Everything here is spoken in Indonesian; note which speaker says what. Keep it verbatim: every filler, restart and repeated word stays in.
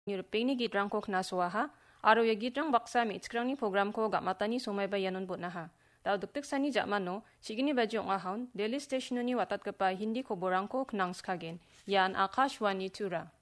Speaker 1: Europeni gitrang ko knaswaha, aro ya gitrang baksa mi ichkrang ni program ko gamatani somai ba yanon botnaha. Tau duktik sani jakmano, chigini baju ngahaun, Daily Station ni watat kepa Hindi ko borang ko knang skagen, yan Akashwani Tura.